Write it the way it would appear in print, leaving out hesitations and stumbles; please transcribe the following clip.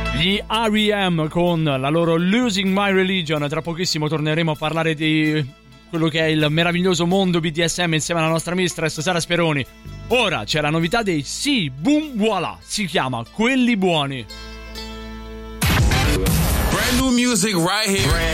Gli R.E.M. con la loro Losing My Religion. Tra pochissimo torneremo a parlare di quello che è il meraviglioso mondo BDSM insieme alla nostra mistress Sara Speroni. Ora c'è la novità dei Sì, Boom, Voilà, si chiama Quelli Buoni. Brand new music right here.